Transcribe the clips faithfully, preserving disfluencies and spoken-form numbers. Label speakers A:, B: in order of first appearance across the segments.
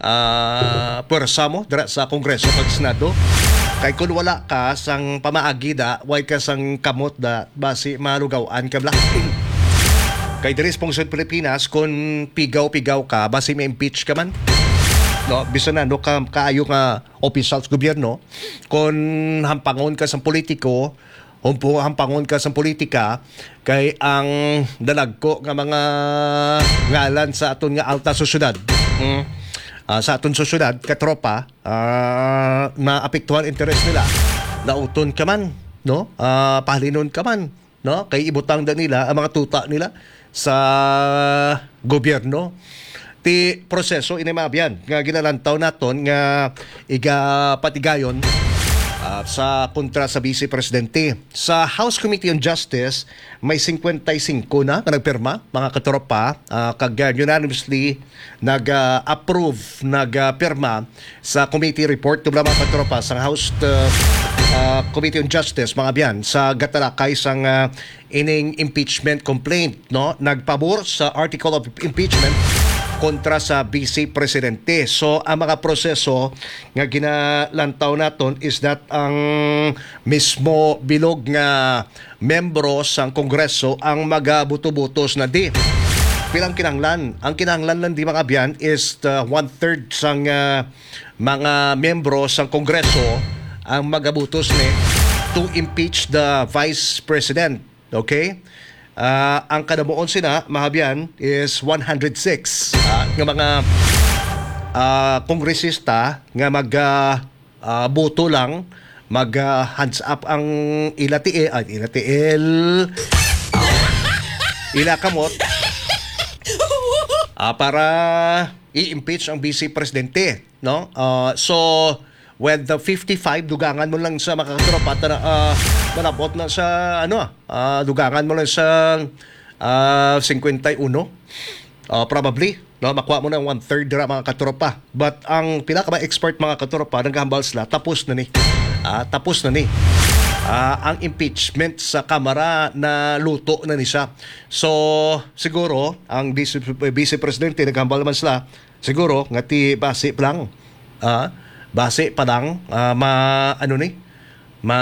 A: uh, pwersa mo dira sa Kongreso kag Senado. Kay kung wala ka sang pamaagi da, way ka sang kamot da basi malugawan ka bla. Kay diri sa Pungsod Pilipinas kung pigaw-pigaw ka basi may impeach ka man. No, bisan na no ka kaayo nga official sa gobyerno, kung hampangon ka sa politiko, humpo hampangon ka sa politika, kay ang dalagko nga mga ngalan sa aton nga alta sosyudad. Hmm? Uh, sa aton sosyudad, katropa, uh, maapektuhan interes nila. Nauton ka man, no? Uh, pahalinon ka man, no? Kay ibutang da nila ang mga tuta nila sa gobyerno. Ti proseso inimabyan nga ginalantaw naton nga iga patigayon uh, sa kontra sa Vice Presidente. Sa House Committee on Justice may fifty-five na nga nagpirma mga katropa, uh, kag unanimously nag-approve, nagpirma sa committee report tubla mga katropa sa House uh, uh, Committee on Justice mga biyan sa gatalakay sang uh, ining impeachment complaint, no? Nagpabor sa article of impeachment kontra sa Vice Presidente. So, ang mga proseso nga ginalantaw naton is that ang mismo bilog nga membro sa Kongreso ang magabuto-butos na di. Pilang kinanglan? Ang kinanglan lang di mga biyan is the one-third sang uh, mga membro sa Kongreso ang magabutos ni to impeach the Vice President. Okay? Uh, ang kadamuon sina mahabyan is one hundred six uh, ng mga uh, kongresista nga mag uh, uh, boto lang, mag uh, hands up ang ilatiil at uh, ilatiil ila kamot uh, para i-impeach ang Vice Presidente, no? Uh, so with the fifty-five dugangan mo lang sa makakatropa na uh, malapot na sa ano uh, dugangan mo lang sa uh, fifty-one uh, probably no makuha mo na one third ra mga katropa, but ang pila ka ba expert mga katropa naghambal sila tapos na ni uh, tapos na ni uh, ang impeachment sa Kamara na luto na ni siya. So siguro ang Vice, Vice Presidente naghambal man sila siguro ngati base lang uh, base pa lang uh, ma ano ni ma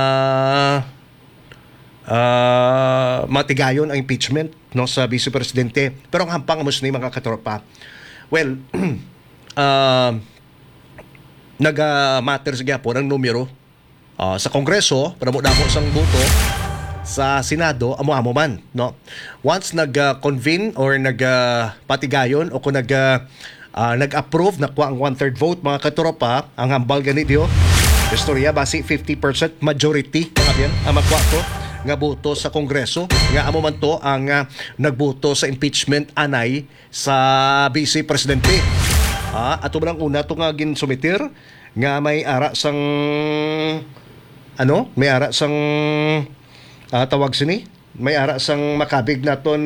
A: uh, matigayon ang impeachment no sa Vice Presidente, pero ang hampang amos ni mga katropa, well uh, naga-matter sa gyapon ang numero uh, sa Kongreso para mo damo sang boto, sa Senado amo-amo man, no? Once nag-convene uh, or nag-patigayon uh, o kung nag uh, Uh, nag-approve, nakuha ang one-third vote mga katropa, ang hambal ganit diyo istorya basi fifty percent majority mga biyan ang makuha to nga boto sa Kongreso nga amo man to ang uh, nagboto sa impeachment anay sa Vice Presidente. Ah, ato ba lang una to nga ginsumitir nga may ara sang ano may ara sang uh, tawag sini may ara sang makabig naton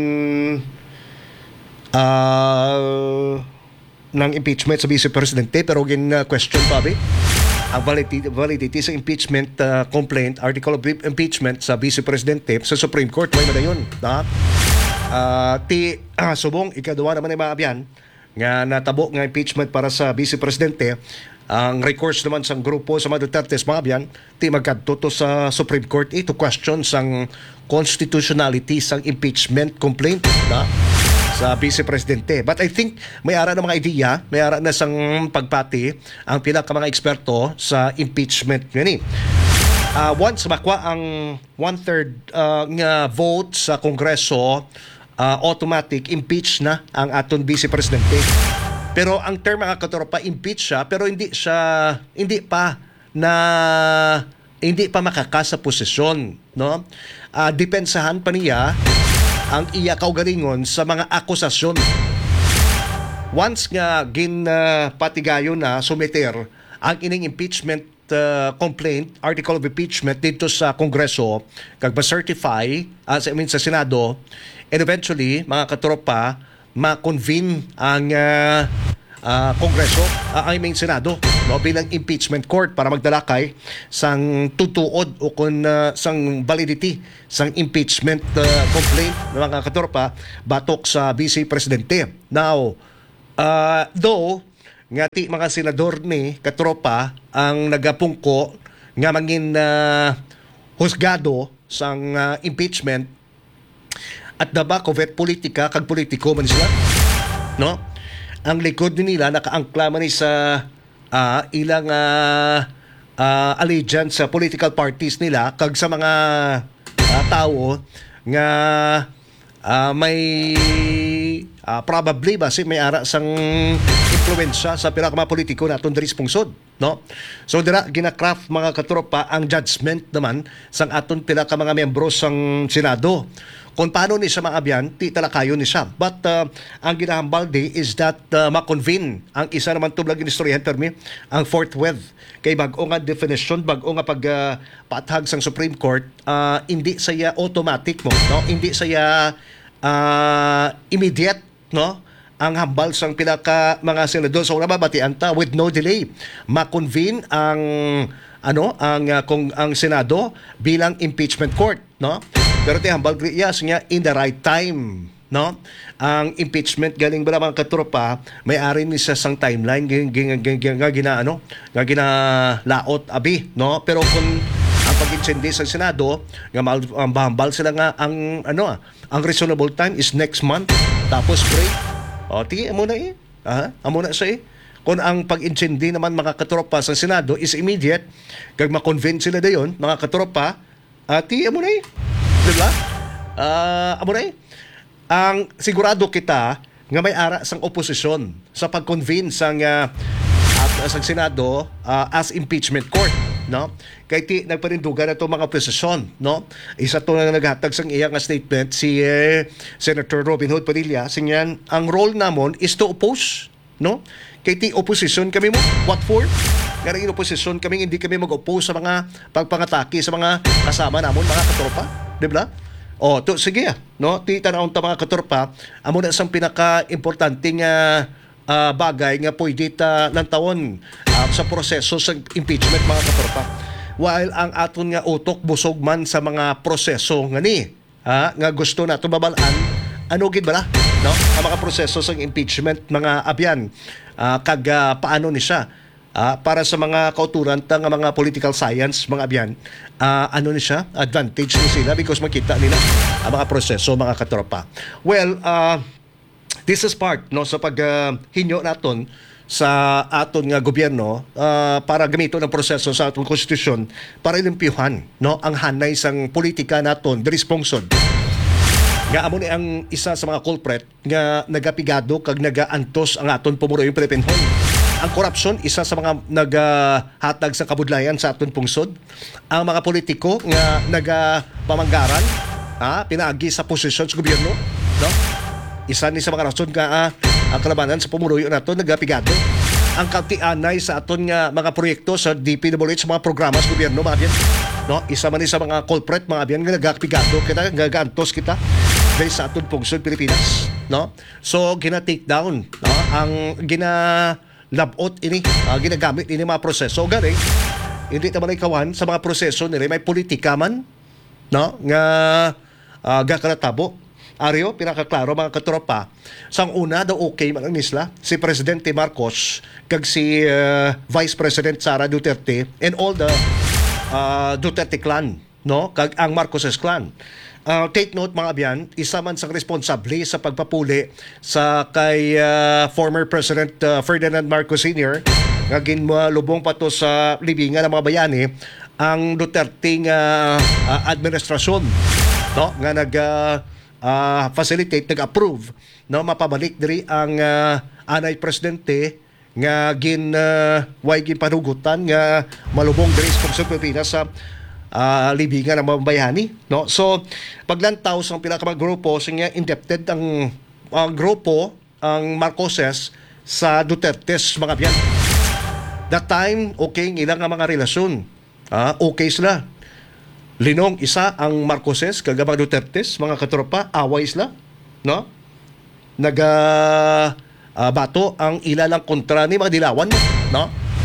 A: ah uh, ng impeachment sa Vice Presidente, pero gin uh, question pa ba ang validity, validity sa impeachment uh, complaint, article of impeachment sa Vice Presidente sa Supreme Court. May madayon na uh, ti uh, subong ikaduwa naman ay maabyan nga natabo nga impeachment para sa Vice Presidente. Ang recourse naman sa grupo sa mga Dutertes mga abyan ti magkadto sa Supreme Court ito question sang constitutionality sang impeachment complaint na sa Vice Presidente. But I think may ara na mga idea, may ara na sang pagpati ang pila ka mga eksperto sa impeachment ngani. Uh, once makuha ang one-third uh, nga vote sa Kongreso, uh, automatic impeach na ang aton Vice Presidente. Pero ang term mga katropa, impeach siya pero hindi siya hindi pa na hindi pa makaka sa posisyon, no? Uh, depensahan pa niya ang iya kaugalingon sa mga akusasyon. Once nga gin uh, patigayo na sumiter ang ining impeachment uh, complaint, article of impeachment dito sa Kongreso, kag ba-certify uh, sa, I mean, sa Senado, and eventually, mga katropa, ma-convene ang uh, uh, Kongreso, uh, I mean Senado, no, bilang impeachment court para magdalakay sang tutuod o kung uh, sang validity sang impeachment uh, complaint ng mga katropa batok sa Vice Presidente. Now, uh, though nga ti mga senador ni katropa ang nagapungko nga mangin uh, husgado sang uh, impeachment at daba kovet politika kag politiko man sila, no? Ang likod ni nila nakaangkla man ni sa uh, ilang uh, uh, allegiance sa political parties nila kag sa mga uh, tao nga uh, may uh, probably basi may ara sang impluwensya sa pila ka mga politiko naton diri sa pungsod, no? So dira gina-craft mga katropa ang judgment naman sang aton pila ka mga miyembro sang Senado kung paano ni siya maabyan, ti talakayo ni siya. But uh, ang ginahambal di is that uh, makonvene ang isa naman tublag inistoryahan permi ang forthwith kay bag-o nga definition, bag-o nga pag uh, paathag sang Supreme Court, uh, hindi saya automatic mo, no? Hindi saya uh, immediate, no? Ang hambal sang pila ka mga senador sa so, nababatian ta with no delay makonvene ang ano ang uh, kung ang Senado bilang impeachment court, no? Pero ti hambal yes nga in the right time, no? Ang impeachment galing ba mga katropa may ari ni sa sang timeline nga gina ano nga gina laot abi, no? Pero kung ang pag-intindi sa Senado nga ang bahambal sila nga ang ano ang reasonable time is next month tapos break. O ti amo na eh. Ah, amo na sa eh. Kung ang pag-intindi naman mga katropa sa Senado is immediate kag ma-convince sila dayon mga katropa, ah, ti amo na eh. Diba? Uh, amo na eh. Ang sigurado kita nga may ara sang oposisyon sa pag-convince sang uh, at sang Senado uh, as impeachment court, no? Kay ti nagparindugan na to mga oposisyon, no? Isa to na naghatag sang iya nga statement si uh, Senator Robin Hood Padilla, singyan ang role namon is to oppose, no? Kay ti opposition kami mo, what for? Nga rin opposition kami, hindi kami mag-oppose sa mga pagpangatake sa mga kasama namon mga katropa, di ba? O, to, sige, no? Ti tanawon ta mga katropa, amo na sang pinaka-importanting uh, uh, bagay nga pwede ta lantawon uh, sa proseso sa impeachment mga katropa. While ang aton nga utok busog man sa mga proseso nga ni, ha, nga gusto na tumabalaan, ano gid bala, no? Ang mga proseso sa impeachment mga abyan, uh, kag uh, paano ni siya? Uh, para sa mga kauturan ta nga mga political science mga abyan, uh, ano ni siya advantage ni sila because makita nila ang mga proseso mga katropa. Well, uh, this is part no sa pag uh, hinyo naton sa aton nga gobyerno uh, para gamito ng proseso sa aton konstitusyon para ilimpyuhan no ang hanay sang politika naton diri sa pungsod. Nga amo ni ang isa sa mga culprit nga nagapigado kag nagaantos ang aton pumuruyong Pilipinhon. Ang korupsyon, isa sa mga naghatag sa kabudlayan sa aton pungsod. Ang mga politiko nga nagapamanggaran, ah, pinaagi sa posisyon sa gobyerno, no? Isa ni sa mga rason nga ah, ang kalabanan sa pumuruyo nato nagapigado. Ang kautianay sa aton nga mga proyekto sa D P W H sa mga programa sa gobyerno, mga biyan, no? Isa man ni sa mga culprit, mga biyan, nga nagapigado kita, nagaantos kita dahil sa aton pungsod Pilipinas, no? So, gina-take down, no? Ang gina labot ini uh, ginagamit ini mga proseso gani hindi naman ikawan sa mga proseso nila may politika man no nga uh, gakalatabo aryo pinakaklaro mga katropa sang una daw okay man ang nisla si Presidente Marcos kag si uh, Vice President Sara Duterte and all the uh, Duterte clan no kag ang Marcoses clan. Uh, take note mga abyan, isa man sang responsable sa pagpapuli sa kay uh, former President uh, Ferdinand Marcos Senior nga ginmalubong pa to sa libingan ng mga bayani ang Duterte nga uh, administrasyon no nga nag uh, uh, facilitate nag-approve no mapabalik diri ang uh, anay presidente nga gin uh, way gin panugutan nga malubong diri sa Pilipinas sa Uh, libingan ng mga bayani, no? So, paglantaw sa pila ka mga grupo, siya indebted ang uh, grupo, ang Marcoses sa Dutertes, mga biyan. That time, okay, ilang nga mga relasyon. Uh, okay sila. Linong isa ang Marcoses, kagabang Dutertes, mga katropa, away sila, no? Naga uh, bato ang ilalang kontra ni mga dilawan, no?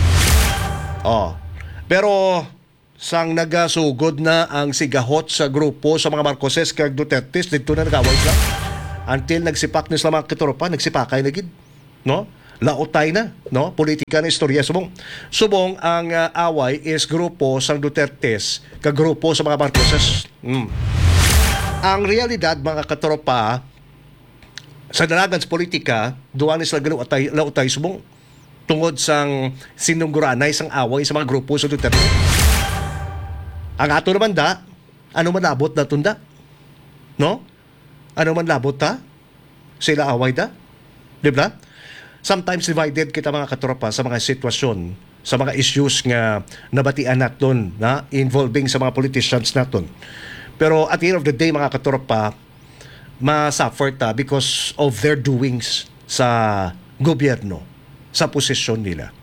A: Oh. Pero sang nagasugod na ang sigahot sa grupo sa mga Marcoses kag Dutertes dito na nagaway sila until nagsipak ni sila mga katropa nagsipakay na gid no lautay na, no? Politika na istorya. Subong, subong ang uh, away is grupo sang Dutertes, kagrupo sa mga Marcoses. Mm. Ang realidad, mga katropa, sa dalagan sa politika, duwan is lautay, lautay subong tungod sang sinungguranay sang away sa mga grupo sa Duterte. Ang ato naman da, ano man labot na tunda? No? Ano man labot ta? Sila away da? Di ba? Sometimes divided kita mga katropa sa mga sitwasyon, sa mga issues nga nabatian naton na involving sa mga politicians naton. Pero at the end of the day, mga katropa, ma-suffer ta because of their doings sa gobyerno, sa posisyon nila.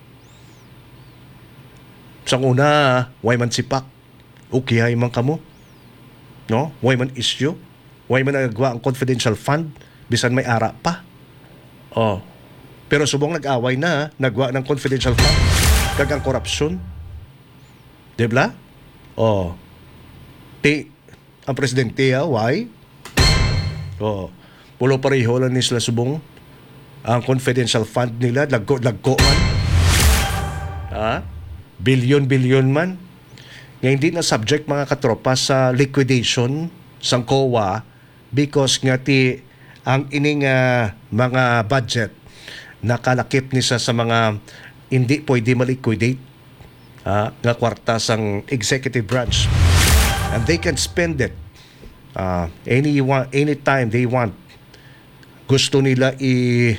A: Sa una, way man sipak, okay hay man kamo, no? Way man issue, way man nagagawa ang confidential fund, bisan may ara pa. Oh. Pero subong nag-away na, nagwa ng confidential fund, kagang korupsyon. Diba? Oh. Ti, ang presidente, ah, why? Oh, pulo pareho lang ni sila subong ang confidential fund nila lagko lagko man. Ha? Bilyon-bilyon man. Nga hindi na subject mga katropa sa liquidation sang C O A because nga ti ang ining uh, mga budget nakalakip ni sa sa mga hindi pwede ma-liquidate ha? Nga kwarta sang executive branch. And they can spend it Uh, any anytime they want. Gusto nila i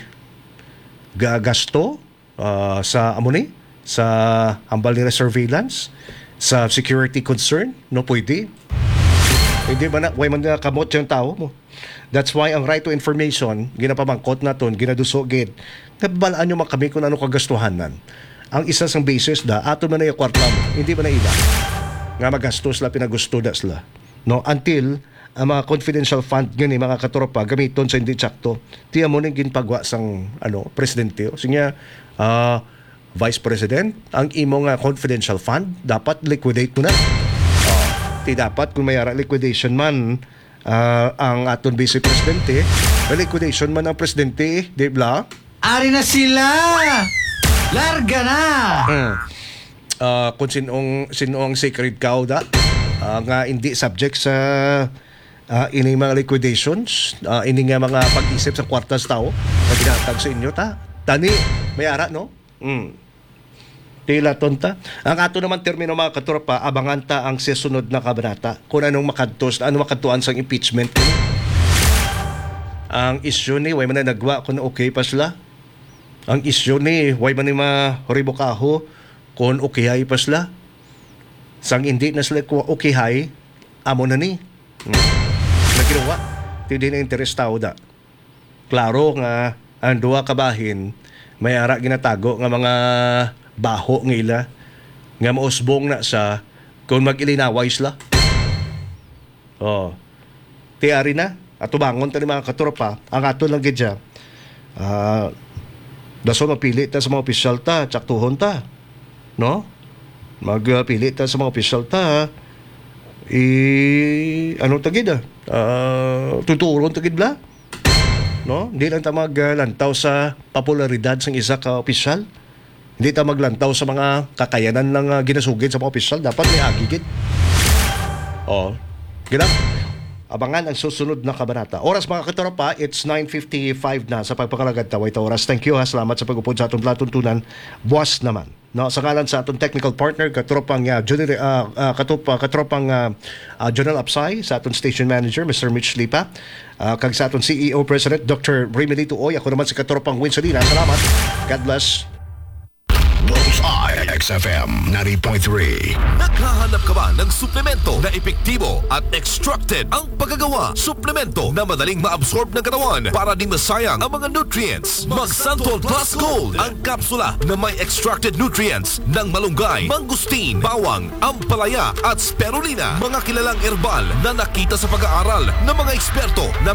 A: gagasto uh, sa amo ni sa ambal nila surveillance, sa security concern, no pwede. Hindi ba na way man na kamot yung tao mo. That's why ang right to information ginapamangkot naton, ginadusogid. Nabalaan nyo man kami kung ano kagastuhanan. Ang isa sang basis da ato man na yung kwarta mo, hindi ba na ila nga magastos la pinagusto da sila, no, until ang mga confidential fund gani mga katropa gamiton sa hindi tsakto. Tiya mo ning ginpagwa sang ano presidente o sinya uh, vice president ang imo nga confidential fund dapat liquidate mo na. Uh, ti dapat kung mayara liquidation man uh, ang aton vice presidente, liquidation man ang presidente, di ba?
B: Ari na sila. Larga na.
A: Hmm. Uh, kung sinong sinong sacred cow da uh, nga hindi subject sa Uh, ining mga liquidations, uh, ining nga mga pag-isip sa kwartas tao na ginatag sa inyo, ta? Tani, may ara, no? Mm. Tila tonta. Ang ato naman termino mga katropa, abangan ta ang sesunod na kabanata kung anong makadtos, ano makatuan sa impeachment. Ang issue ni, way man na nagwa kung okay pa sila. Ang issue ni, way man ni ma-ribokaho kung okay hay pa sila. Sang hindi na sila okay hay, amo na ni. Mm. Na ginawa, hindi na interest tao da. Klaro nga, ang duwa kabahin, may ara ginatago nga mga baho ng ila, nga mausbong na sa kung mag-ilinaway sila. Oh. Tiyari na, at tubangon ta ni mga katropa, ang ato lang gidya, uh, daso mapili ta sa mga opisyal ta, tsaktuhon ta. No? Magpili ta sa mga opisyal ta, i ano tagid ah uh, tuturon tagid bla, no, hindi lang ta maglantaw sa popularidad sang isa ka opisyal, hindi ta maglantaw sa mga kakayanan lang uh, ginasugid sa mga opisyal, dapat may agigid. Oh, gina abangan ang susunod na kabanata. Oras mga katropa, it's nine fifty-five na sa pagpakalagad taway ta oras. Thank you ha, salamat sa pag-upod sa atong platuntunan. Buwas naman. No, sa ngalan sa atong technical partner katropang uh, junior, uh, uh, katupa, katropang uh, uh, Jonel Apsay, sa atong station manager Mister Mitch Lipa, uh, kag sa atong C E O President Doctor Remelito Oy, ako naman si katropang Win Salina. Salamat. God bless.
C: Bullseye X F M ninety point three.
D: Naghahanap ka ba ng suplemento na epektibo at extracted ang paggagawa? Suplemento na madaling maabsorb ng katawan para di masayang ang mga nutrients. Mag-Santol Plus Gold, ang kapsula na may extracted nutrients ng malunggay, mangustin, bawang, ampalaya at spirulina. Mga kilalang herbal na nakita sa pag-aaral ng mga eksperto na